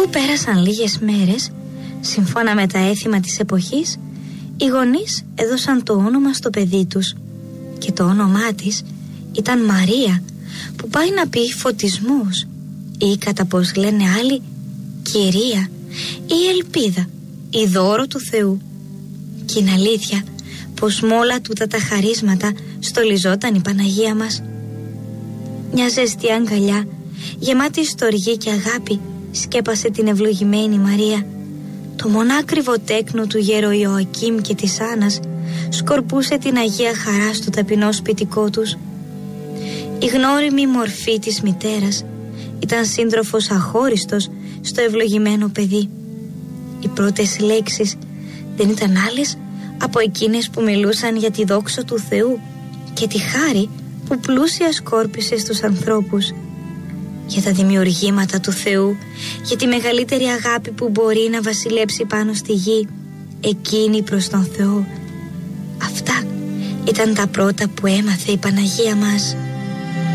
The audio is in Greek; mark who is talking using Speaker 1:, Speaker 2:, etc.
Speaker 1: Αφού πέρασαν λίγες μέρες, σύμφωνα με τα έθιμα της εποχής, οι γονείς έδωσαν το όνομα στο παιδί τους και το όνομά της ήταν Μαρία, που πάει να πει φωτισμός ή, κατά πως λένε άλλοι, κυρία ή ελπίδα ή δώρο του Θεού. Και είναι αλήθεια πως με όλα τούτα τα χαρίσματα στολιζόταν η Παναγία μας. Μια ζεστή αγκαλιά γεμάτη στοργή και αγάπη σκέπασε την ευλογημένη Μαρία. Το μονάκριβο τέκνο του γέρο Ιωακήμ και της Άννας σκορπούσε την Αγία Χαρά στο ταπεινό σπιτικό τους. Η γνώριμη μορφή της μητέρας ήταν σύντροφος αχώριστος στο ευλογημένο παιδί. Οι πρώτες λέξεις δεν ήταν άλλες από εκείνες που μιλούσαν για τη δόξα του Θεού και τη χάρη που πλούσια σκόρπισε στους ανθρώπους, για τα δημιουργήματα του Θεού, για τη μεγαλύτερη αγάπη που μπορεί να βασιλέψει πάνω στη γη, εκείνη προς τον Θεό. Αυτά ήταν τα πρώτα που έμαθε η Παναγία μας.